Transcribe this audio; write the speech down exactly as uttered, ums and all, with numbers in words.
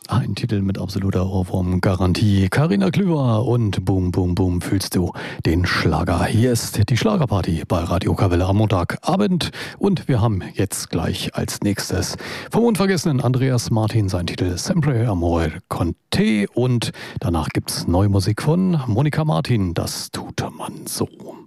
Ein Titel mit absoluter Ohrwurm-Garantie. Carina Klüver und Boom, Boom, Boom fühlst du den Schlager. Hier ist die Schlagerparty bei Radio Kavelle am Montagabend. Und wir haben jetzt gleich als nächstes vom unvergessenen Andreas Martin sein Titel Sempre Amore con te. Und danach gibt's neue Musik von Monika Martin. Das tut man so.